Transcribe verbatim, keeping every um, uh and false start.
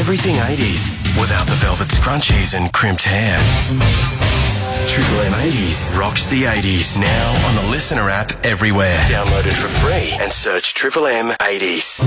everything eighties without the velvet scrunchies and crimped hair. Triple M eighties rocks the eighties now on the Listener app everywhere. Download it for free and search Triple M eighties.